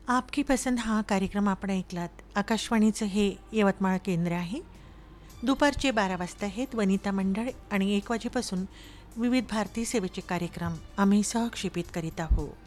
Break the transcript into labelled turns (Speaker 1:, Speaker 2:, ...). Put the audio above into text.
Speaker 1: आपकी पसंद हा कार्यक्रम आपण ऐकलात. आकाशवाणीचं हे यवतमाळ केंद्र आहे. दुपारचे 12 वाजता आहेत वनिता मंडळ आणि 1 वाजेपासून विविध भारती सेवेचे कार्यक्रम आम्ही सहक्षेपित करीत आहोत.